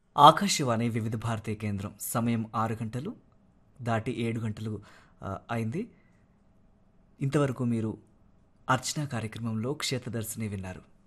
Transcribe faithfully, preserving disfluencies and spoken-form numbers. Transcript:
ఆకాశవాణి వివిధ భారతీయ కేంద్రం సమయం ఆరు గంటలు దాటి ఏడు గంటలు ఆ, అయింది. ఇంతవరకు మీరు అర్చన కార్యక్రమంలో క్షేత్రదర్శిని విన్నారు.